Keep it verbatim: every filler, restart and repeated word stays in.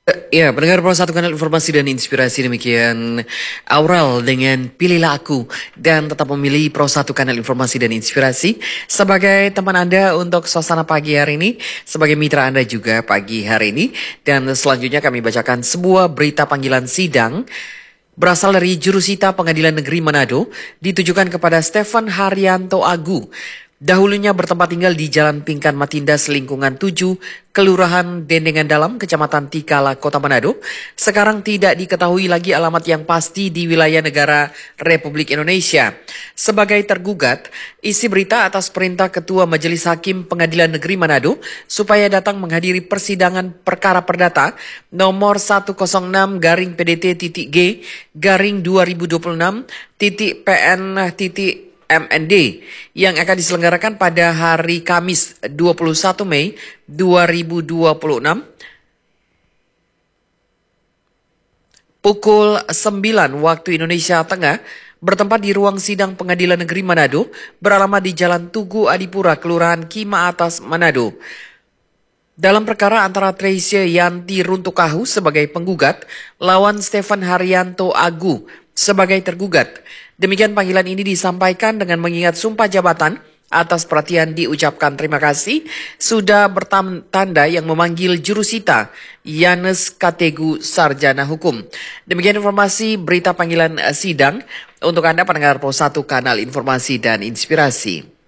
Ya, pendengar Pro satu Kanal Informasi dan Inspirasi, demikian Aurel dengan Pilihlah Aku, dan tetap memilih Pro satu Kanal Informasi dan Inspirasi sebagai teman Anda untuk suasana pagi hari ini, sebagai mitra Anda juga pagi hari ini. Dan selanjutnya kami bacakan sebuah berita panggilan sidang berasal dari Jurusita Pengadilan Negeri Manado, ditujukan kepada Stefan Haryanto Agu. Dahulunya bertempat tinggal di Jalan Pingkan Matindas, lingkungan tujuh, Kelurahan Dendengan Dalam, Kecamatan Tikala, Kota Manado. Sekarang tidak diketahui lagi alamat yang pasti di wilayah negara Republik Indonesia. Sebagai tergugat, isi berita atas perintah Ketua Majelis Hakim Pengadilan Negeri Manado supaya datang menghadiri persidangan perkara perdata nomor seratus enam garing P D T titik G garing dua ribu dua puluh enam titik P N titik M N D yang akan diselenggarakan pada hari Kamis dua puluh satu Mei dua ribu dua puluh enam pukul sembilan waktu Indonesia Tengah, bertempat di ruang sidang Pengadilan Negeri Manado beralamat di Jalan Tugu Adipura, Kelurahan Kima Atas, Manado. Dalam perkara antara Trecia Yanti Runtukahu sebagai penggugat lawan Stefan Haryanto Agu sebagai tergugat. Demikian panggilan ini disampaikan dengan mengingat sumpah jabatan. Atas perhatian diucapkan terima kasih sudah bertanda yang memanggil Jurusita Yanes Kategu Sarjana Hukum. Demikian informasi berita panggilan sidang untuk Anda pendengar Pro satu Kanal Informasi dan Inspirasi.